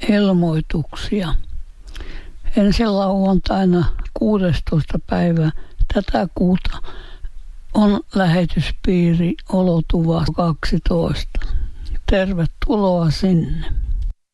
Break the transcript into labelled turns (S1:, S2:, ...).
S1: ilmoituksia. Ensi lauantaina 16. päivä tätä kuuta on lähetyspiiri Olotuva 12. Tervetuloa sinne.